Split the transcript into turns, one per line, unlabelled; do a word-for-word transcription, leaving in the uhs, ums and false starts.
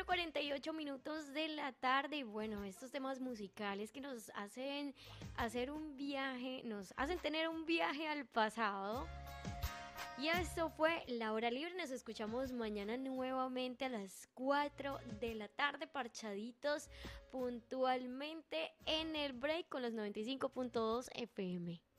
cuarenta y ocho minutos de la tarde y bueno, estos temas musicales que nos hacen hacer un viaje, nos hacen tener un viaje al pasado. Y esto fue La Hora Libre, nos escuchamos mañana nuevamente a las cuatro de la tarde, parchaditos puntualmente en el break con los noventa y cinco punto dos F M.